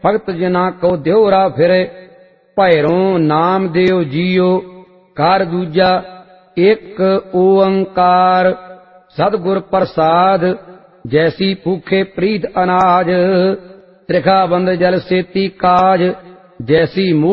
भगत जना को द्योरा फिरे, भैरों नाम देव जियो। कार दूजा एक ओंकार, सतगुर प्रसाद जैसी भूखे प्रीत अनाज। त्रिखा बंद जल सेती काज, जैसी